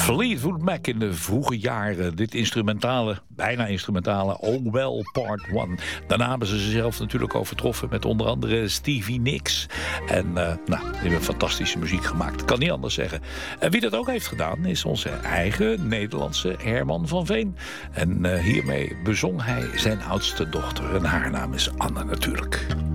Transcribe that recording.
Fleetwood Mac in de vroege jaren. Dit instrumentale, bijna instrumentale Oh Well Part 1. Daarna hebben ze zichzelf natuurlijk overtroffen met onder andere Stevie Nicks. En die hebben fantastische muziek gemaakt. Kan niet anders zeggen. En wie dat ook heeft gedaan is onze eigen Nederlandse Herman van Veen. En hiermee bezong hij zijn oudste dochter. En haar naam is Anne natuurlijk.